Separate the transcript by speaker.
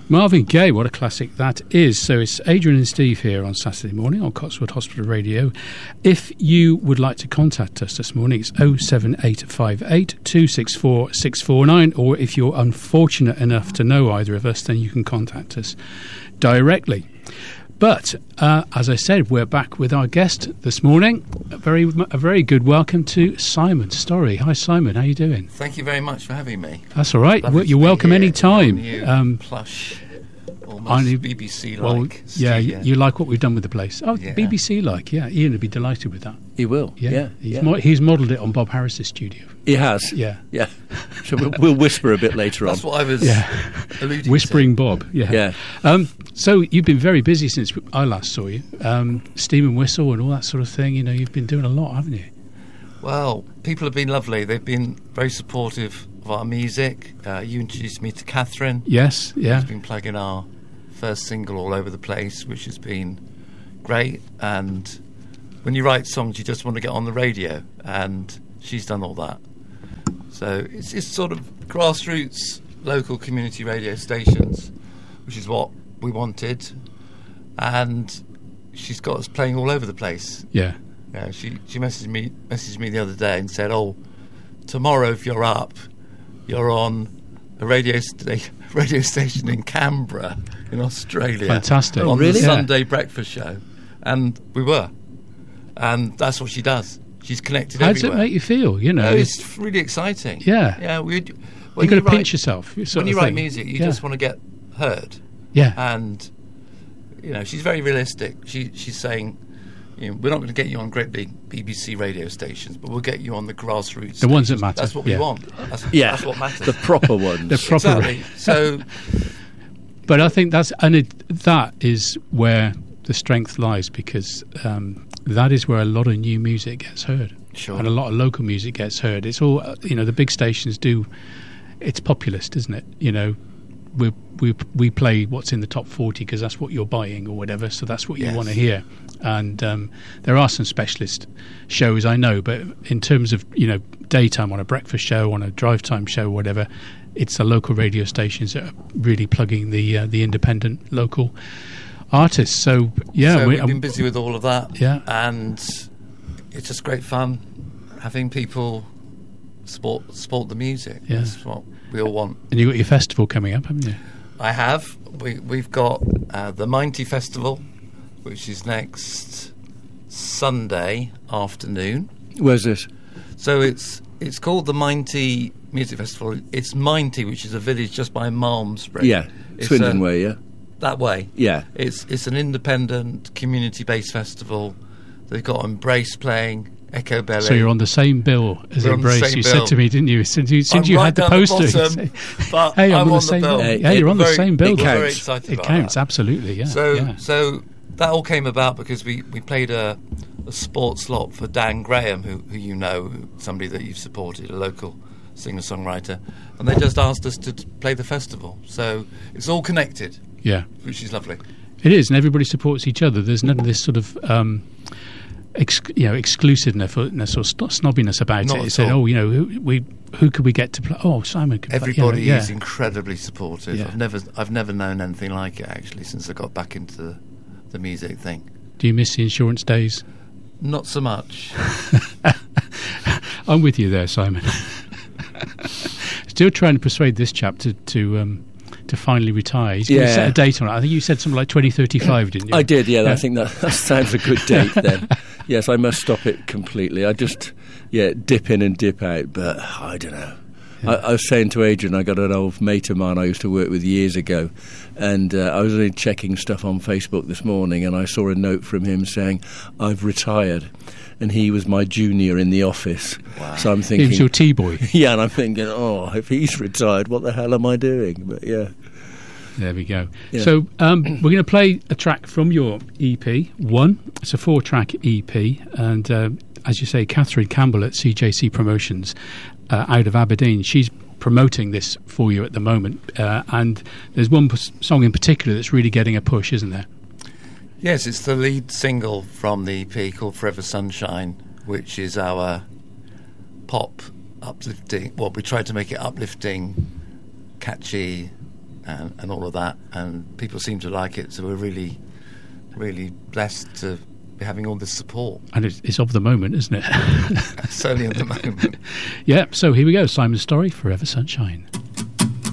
Speaker 1: Marvin Gaye, what a classic that is. So it's Adrian and Steve here on Saturday morning on Cotswold Hospital Radio. If you would like to contact us this morning, it's 07858 264 649, or if you're unfortunate enough to know either of us, then you can contact us directly. But, as I said, we're back with our guest this morning. A very good welcome to Simon Storey. Hi, Simon. How are you doing?
Speaker 2: Thank you very much for having me.
Speaker 1: That's all right. You're welcome any time.
Speaker 2: Plush, almost BBC-like.
Speaker 1: Well, yeah, you like what we've done with the place. Oh, yeah. BBC-like, yeah. Ian would be delighted with that.
Speaker 3: He will, yeah.
Speaker 1: He's modelled it on Bob Harris's studio.
Speaker 3: He has?
Speaker 1: Yeah.
Speaker 3: So we'll whisper a bit later on.
Speaker 2: That's what I was alluding
Speaker 1: Whispering
Speaker 2: to.
Speaker 1: Bob, yeah. So you've been very busy since I last saw you. Steam and Whistle and all that sort of thing. You know, you've been doing a lot, haven't you?
Speaker 2: Well, people have been lovely. They've been very supportive of our music. You introduced me to Catherine.
Speaker 1: Yes, yeah.
Speaker 2: She's been plugging our first single all over the place, which has been great. And when you write songs, you just want to get on the radio, and she's done all that. So it's sort of grassroots, local community radio stations, which is what we wanted. And she's got us playing all over the place.
Speaker 1: Yeah.
Speaker 2: Yeah. She messaged me the other day and said, "Oh, tomorrow if you're up, you're on a radio station in Canberra, in Australia.
Speaker 1: Fantastic.
Speaker 2: On
Speaker 3: really?
Speaker 2: the Sunday breakfast show." And we were. And that's what she does. She's connected
Speaker 1: How
Speaker 2: everywhere.
Speaker 1: does it make you feel? You know,
Speaker 2: it's really exciting.
Speaker 1: Yeah.
Speaker 2: Yeah.
Speaker 1: You've got to pinch yourself.
Speaker 2: When you write music, you just want to get heard.
Speaker 1: Yeah.
Speaker 2: And, you know, she's very realistic. She's saying, you know, we're not going to get you on great big BBC radio stations, but we'll get you on the grassroots
Speaker 1: The ones that
Speaker 2: stations.
Speaker 1: matter.
Speaker 2: That's what we want. That's what matters.
Speaker 3: The proper ones.
Speaker 1: The proper
Speaker 2: Exactly. So,
Speaker 1: but I think that is where the strength lies, because that is where a lot of new music gets heard.
Speaker 2: Sure.
Speaker 1: And a lot of local music gets heard. It's all, the big stations do. It's populist, isn't it? You know, we play what's in the top 40 because that's what you're buying or whatever. So that's what you want to hear. And there are some specialist shows, I know, but in terms of daytime on a breakfast show, on a drive time show, whatever, it's the local radio stations that are really plugging the independent local artists. So
Speaker 2: we've been busy with all of that.
Speaker 1: Yeah,
Speaker 2: and it's just great fun having people support the music.
Speaker 1: Yeah.
Speaker 2: That's what we all want.
Speaker 1: And you've got your festival coming up, haven't you?
Speaker 2: I have. We've got the Minty Festival, which is next Sunday afternoon.
Speaker 3: Where's this?
Speaker 2: So it's called the Minty Music Festival. It's Minty, which is a village just by Malmesbury.
Speaker 3: Yeah, Swindon way, yeah.
Speaker 2: That way.
Speaker 3: Yeah.
Speaker 2: It's an independent, community-based festival. They've got Embrace playing, Echo Belly.
Speaker 1: So you're on the same bill as Embrace. You said to me, didn't you? Since you had the poster.
Speaker 2: But
Speaker 1: hey, I'm
Speaker 2: on
Speaker 1: the same
Speaker 2: bill.
Speaker 1: Yeah, you're on the same bill.
Speaker 2: It counts. Very excited
Speaker 1: it
Speaker 2: about
Speaker 1: counts,
Speaker 2: that.
Speaker 1: absolutely, yeah.
Speaker 2: So that all came about because we played a sports slot for Dan Graham, who you know, somebody that you've supported, a local singer-songwriter, and they just asked us to play the festival. So it's all connected.
Speaker 1: Yeah.
Speaker 2: Which is lovely.
Speaker 1: It is, and everybody supports each other. There's none of this sort of exclusiveness or snobbiness about
Speaker 2: Not
Speaker 1: it. It's
Speaker 2: at all.
Speaker 1: who could we get to play? Oh, Simon could
Speaker 2: Everybody
Speaker 1: play.
Speaker 2: is incredibly supportive.
Speaker 1: Yeah.
Speaker 2: I've never known anything like it, actually, since I got back into the music thing.
Speaker 1: Do you miss the insurance days?
Speaker 2: Not so much.
Speaker 1: I'm with you there, Simon. Still trying to persuade this chap to finally retire. He's going to set a date on it. I think you said something like 2035, didn't you?
Speaker 3: I did, yeah. I think that sounds a good date then. Yes, I must stop it completely. I just, dip in and dip out, but I don't know. Yeah. I was saying to Adrian, I got an old mate of mine I used to work with years ago, and I was only checking stuff on Facebook this morning, and I saw a note from him saying, I've retired. And he was my junior in the office.
Speaker 2: Wow.
Speaker 3: So I'm thinking...
Speaker 1: He was your T-boy.
Speaker 3: Yeah, and I'm thinking, if he's retired, what the hell am I doing? But yeah.
Speaker 1: There we go.
Speaker 3: Yeah.
Speaker 1: So we're going to play a track from your EP, One. It's a 4-track EP. And as you say, Catherine Campbell at CJC Promotions out of Aberdeen, she's promoting this for you at the moment. And there's one song in particular that's really getting a push, isn't there?
Speaker 2: Yes, it's the lead single from the EP called Forever Sunshine, which is our pop uplifting. Well, we tried to make it uplifting, catchy, and all of that, and people seem to like it, so we're really, really blessed to be having all this support.
Speaker 1: And it's of the moment, isn't it?
Speaker 2: Certainly at the moment.
Speaker 1: Yeah, so here we go. Simon Storey, Forever Sunshine.